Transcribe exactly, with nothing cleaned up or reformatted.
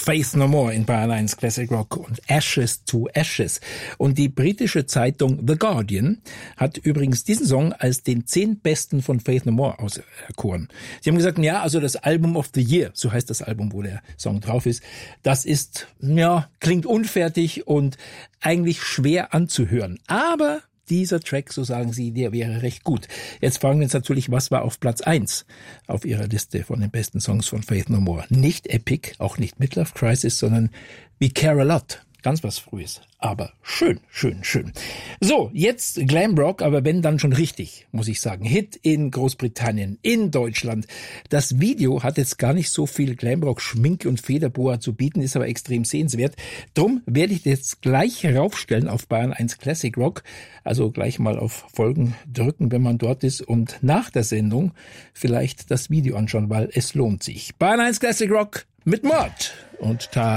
Faith No More in Bayern eins Classic Rock und Ashes to Ashes. Und die britische Zeitung The Guardian hat übrigens diesen Song als den zehntbesten von Faith No More auserkoren. Sie haben gesagt, ja, also das Album of the Year, so heißt das Album, wo der Song drauf ist, das ist, ja, klingt unfertig und eigentlich schwer anzuhören. Aber dieser Track, so sagen sie, der wäre recht gut. Jetzt fragen wir uns natürlich, was war auf Platz eins auf ihrer Liste von den besten Songs von Faith No More? Nicht Epic, auch nicht Midlife Crisis, sondern We Care a Lot. Ganz was Frühes, aber schön, schön, schön. So, jetzt Glamrock, aber wenn dann schon richtig, muss ich sagen. Hit in Großbritannien, in Deutschland. Das Video hat jetzt gar nicht so viel Glamrock, Schminke und Federboa zu bieten, ist aber extrem sehenswert. Drum werde ich jetzt gleich raufstellen auf Bayern eins Classic Rock, also gleich mal auf Folgen drücken, wenn man dort ist und nach der Sendung vielleicht das Video anschauen, weil es lohnt sich. Bayern eins Classic Rock mit Mord und Tag.